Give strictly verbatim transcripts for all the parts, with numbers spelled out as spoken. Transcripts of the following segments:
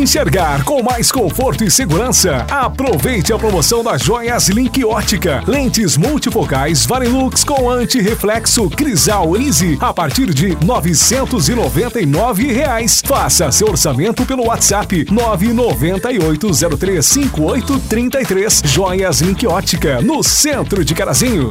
enxergar com mais conforto e segurança. Aproveite a promoção das joias Link Ótica. Lentes multifocais Varilux com anti-reflexo Crisal Easy a partir de novecentos e noventa e nove reais. Faça seu orçamento pelo WhatsApp nove nove oito zero três cinco oito três três. Joias Link Ótica, no centro de Carazinho.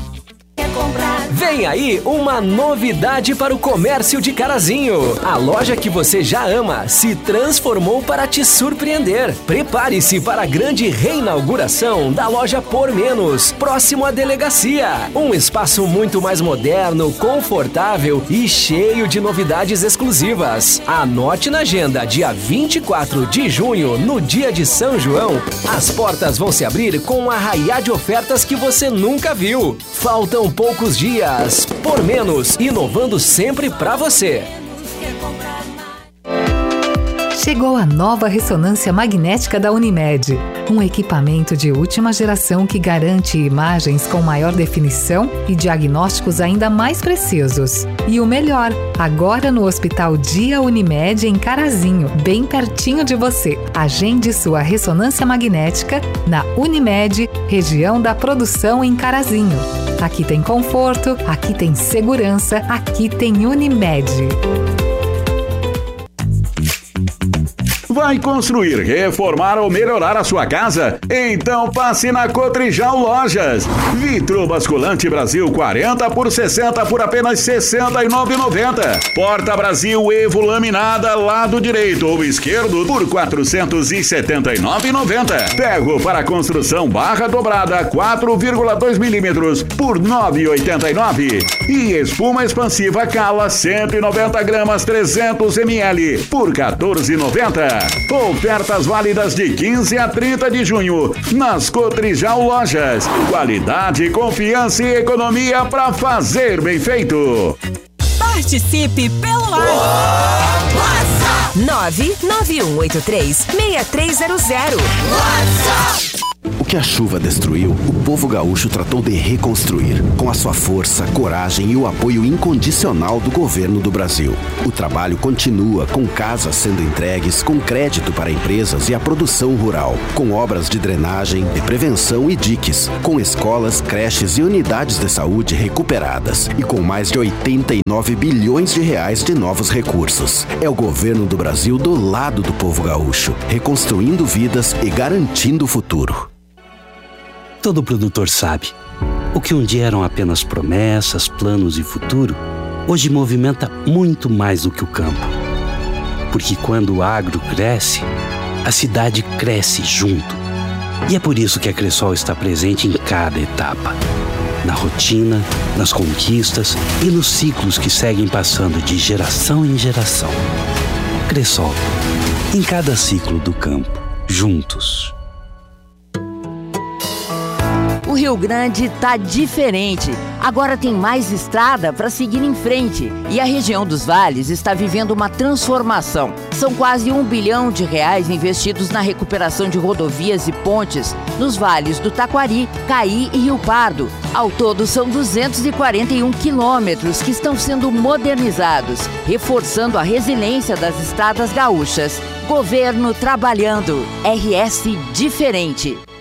Vem aí uma novidade para o comércio de Carazinho. A loja que você já ama se transformou para te surpreender. Prepare-se para a grande reinauguração da loja Por Menos, próximo à delegacia. Um espaço muito mais moderno, confortável e cheio de novidades exclusivas. Anote na agenda, dia vinte e quatro de junho, no dia de São João, as portas vão se abrir com um arraiá de ofertas que você nunca viu. Faltam poucos dias. Por Menos, inovando sempre pra você. Chegou a nova ressonância magnética da Unimed. Um equipamento de última geração que garante imagens com maior definição e diagnósticos ainda mais precisos. E o melhor, agora no Hospital Dia Unimed em Carazinho, bem pertinho de você. Agende sua ressonância magnética na Unimed, região da produção em Carazinho. Aqui tem conforto, aqui tem segurança, aqui tem Unimed. Vai construir, reformar ou melhorar a sua casa? Então passe na Cotrijal Lojas. Vitro basculante Brasil quarenta por sessenta por apenas sessenta e nove reais e noventa centavos. Porta Brasil Evo laminada lado direito ou esquerdo por quatrocentos e setenta e nove reais e noventa centavos. Ferro para construção barra dobrada quatro vírgula dois milímetros por nove reais e oitenta e nove centavos. E espuma expansiva Cala cento e noventa gramas trezentos mililitros por quatorze reais e noventa centavos. Ofertas válidas de quinze a trinta de junho nas Cotrijal Lojas. Qualidade, confiança e economia para fazer bem feito. Participe pelo WhatsApp nove nove um oito três seis três zero zero. WhatsApp. O que a chuva destruiu, o povo gaúcho tratou de reconstruir, com a sua força, coragem e o apoio incondicional do governo do Brasil. O trabalho continua, com casas sendo entregues, com crédito para empresas e a produção rural, com obras de drenagem, de prevenção e diques, com escolas, creches e unidades de saúde recuperadas e com mais de oitenta e nove bilhões de reais de novos recursos. É o governo do Brasil do lado do povo gaúcho, reconstruindo vidas e garantindo o futuro. Todo produtor sabe, o que um dia eram apenas promessas, planos e futuro, hoje movimenta muito mais do que o campo. Porque quando o agro cresce, a cidade cresce junto. E é por isso que a Cressol está presente em cada etapa. Na rotina, nas conquistas e nos ciclos que seguem passando de geração em geração. Cressol, em cada ciclo do campo, juntos. O Rio Grande tá diferente. Agora tem mais estrada para seguir em frente. E a região dos vales está vivendo uma transformação. São quase um bilhão de reais investidos na recuperação de rodovias e pontes nos vales do Taquari, Caí e Rio Pardo. Ao todo, são duzentos e quarenta e um quilômetros que estão sendo modernizados, reforçando a resiliência das estradas gaúchas. Governo trabalhando. R S diferente.